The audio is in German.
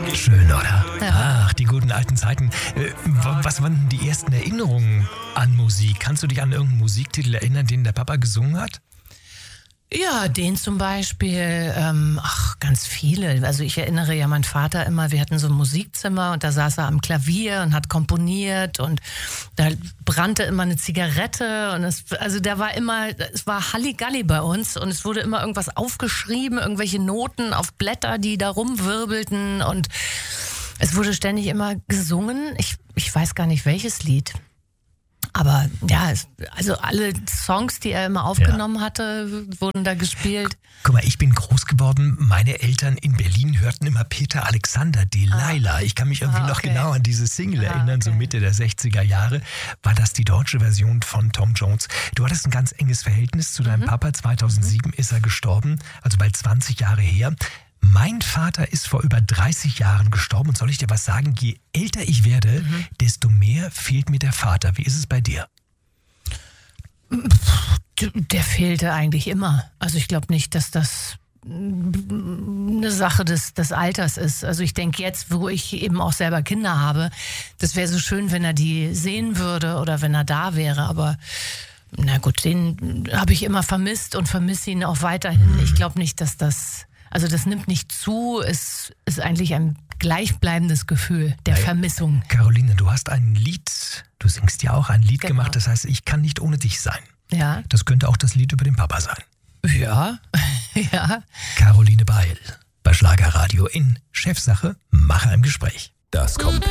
Schön, oder? Ja. Ach, die guten alten Zeiten. Was waren denn die ersten Erinnerungen an Musik? Kannst du dich an irgendeinen Musiktitel erinnern, den der Papa gesungen hat? Ja, den zum Beispiel, ganz viele. Also ich erinnere ja meinen Vater immer, wir hatten so ein Musikzimmer und da saß er am Klavier und hat komponiert und da brannte immer eine Zigarette und es war Halligalli bei uns und es wurde immer irgendwas aufgeschrieben, irgendwelche Noten auf Blätter, die da rumwirbelten und es wurde ständig immer gesungen. Ich weiß gar nicht, welches Lied. Aber ja, also alle Songs, die er immer aufgenommen hatte, wurden da gespielt. Guck mal, ich bin groß geworden. Meine Eltern in Berlin hörten immer Peter Alexander, Delilah. Ich kann mich irgendwie noch genau an diese Single erinnern, so Mitte der 60er Jahre. War das die deutsche Version von Tom Jones? Du hattest ein ganz enges Verhältnis zu deinem Papa. 2007 ist er gestorben, also bald 20 Jahre her. Mein Vater ist vor über 30 Jahren gestorben und soll ich dir was sagen, je älter ich werde, desto mehr fehlt mir der Vater. Wie ist es bei dir? Der fehlte eigentlich immer. Also ich glaube nicht, dass das eine Sache des Alters ist. Also ich denke jetzt, wo ich eben auch selber Kinder habe, das wäre so schön, wenn er die sehen würde oder wenn er da wäre, aber na gut, den habe ich immer vermisst und vermisse ihn auch weiterhin. Ich glaube nicht, dass das nimmt nicht zu, es ist eigentlich ein gleichbleibendes Gefühl der Vermissung. Caroline, du hast ein Lied, du singst ja auch ein Lied gemacht, das heißt, ich kann nicht ohne dich sein. Ja. Das könnte auch das Lied über den Papa sein. Ja, ja. Caroline Beil bei Schlagerradio in Chefsache, Macher im Gespräch. Das kommt